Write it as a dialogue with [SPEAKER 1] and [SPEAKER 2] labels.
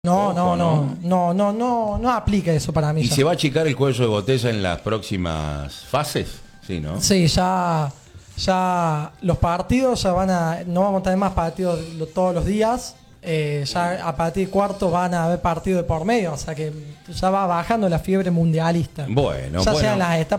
[SPEAKER 1] No aplica eso para mí.
[SPEAKER 2] ¿Y
[SPEAKER 1] ya.
[SPEAKER 2] se va a achicar el cuello de botella en las próximas fases? Sí, ¿no?
[SPEAKER 1] Sí, ya los partidos no vamos a tener más partidos todos los días. Ya a partir de cuartos van a haber partidos de por medio, o sea que ya va bajando la fiebre mundialista.
[SPEAKER 2] Bueno,
[SPEAKER 1] ya sean las etapas